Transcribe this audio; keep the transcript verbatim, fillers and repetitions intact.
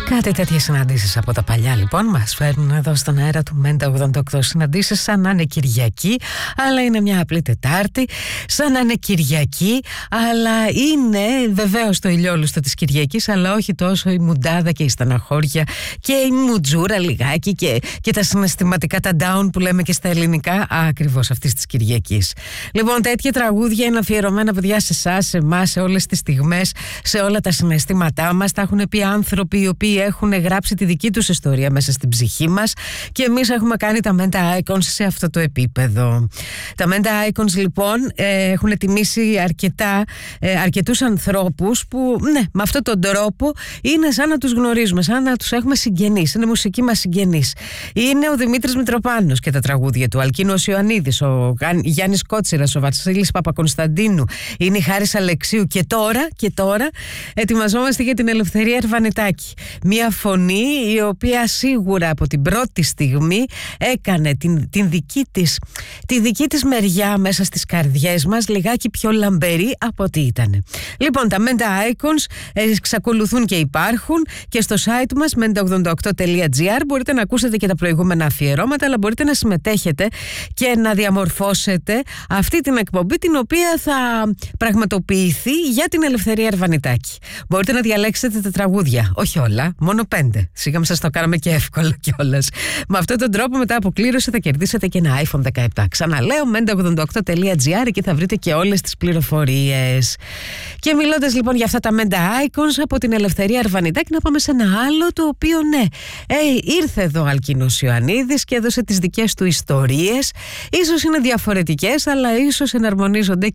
Κάτι τέτοιες συναντήσεις από τα παλιά λοιπόν μας φέρνουν εδώ στον αέρα του Μέντα ογδόντα οκτώ. Συναντήσεις σαν να είναι Κυριακή, αλλά είναι μια απλή Τετάρτη. Σαν να είναι Κυριακή, αλλά είναι βεβαίως το ηλιόλουστο της Κυριακής, αλλά όχι τόσο η μουντάδα και η στεναχώρια και η μουτζούρα λιγάκι και, και τα συναισθηματικά, τα down που λέμε και στα ελληνικά, ακριβώς αυτής της Κυριακής. Λοιπόν, τέτοια τραγούδια είναι αφιερωμένα, παιδιά, σε εσάς, σε εμάς, σε όλες τις στιγμές, σε όλα τα συναισθήματά μας. Τα έχουν πει άνθρωποι οι οποίοι έχουν γράψει τη δική τους ιστορία μέσα στην ψυχή μας και εμείς έχουμε κάνει τα Menta Icons σε αυτό το επίπεδο. Τα Menta Icons λοιπόν ε, έχουν τιμήσει αρκετά, ε, αρκετούς ανθρώπους που ναι, με αυτόν τον τρόπο είναι σαν να τους γνωρίζουμε, σαν να τους έχουμε συγγενείς, είναι μουσική μας συγγενείς. Είναι ο Δημήτρης Μητροπάνος και τα τραγούδια του, Αλκίνος Ιωαννίδης, ο Γιάννης Κότσιρας, ο Βασίλης Παπακωνσταντίνου, είναι η Χάρης Αλεξίου και τώρα, και τώρα ετοιμαζόμαστε για την Ελευθερία Ερβανιτάκη. Μια φωνή η οποία σίγουρα από την πρώτη στιγμή έκανε την, την δική της, τη δική της μεριά μέσα στις καρδιές μας λιγάκι πιο λαμπερή από ό,τι ήταν. Λοιπόν, τα Menta Icons εξακολουθούν και υπάρχουν και στο site μας μέντα ογδόντα οκτώ τελεία τζι άρ μπορείτε να ακούσετε και τα προηγούμενα αφιερώματα, αλλά μπορείτε να συμμετέχετε και να διαμορφώσετε αυτή την εκπομπή, την οποία θα πραγματοποιηθεί για την Ελευθερία Ερβανιτάκη. Μπορείτε να διαλέξετε τα τραγούδια, όχι όλα, μόνο πέντε. Σιγά μην σας το κάναμε και εύκολο κιόλας. Με αυτόν τον τρόπο, μετά από κλήρωση, θα κερδίσετε και ένα άιφον δεκαεπτά. Ξαναλέω, μέντα ογδόντα οκτώ τελεία τζι άρ, εκεί θα βρείτε και όλες τις πληροφορίες. Και μιλώντας λοιπόν για αυτά τα Menta Icons από την Ελευθερία Ερβανιτάκη, να πάμε σε ένα άλλο το οποίο ναι, ε, ήρθε εδώ ο Αλκίνος Ιωαννίδης και έδωσε τις δικές του ιστορίες. Ίσως είναι διαφορετικές, αλλά ίσως εναρμονίζονται